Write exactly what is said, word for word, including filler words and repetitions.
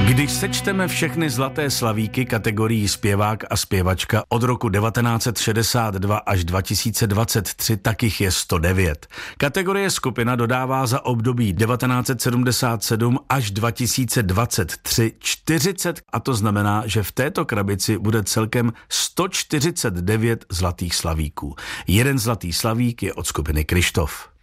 Když sečteme všechny zlaté slavíky kategorií zpěvák a zpěvačka od roku devatenáct set šedesát dva až dva tisíce dvacet tři, tak jich je sto devět. Kategorie skupina dodává za období devatenáct set sedmdesát sedm až dva tisíce dvacet tři čtyřicet, a to znamená, že v této krabici bude celkem sto čtyřicet devět zlatých slavíků. Jeden zlatý slavík je od skupiny Kryštof.